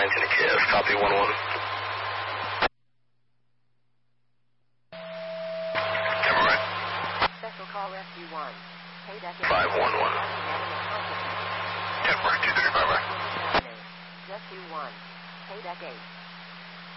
19 KS, copy 1-1. Camera right. Special call rescue 1. 511. Camera 235 right. Rescue 1. Paydeck 8.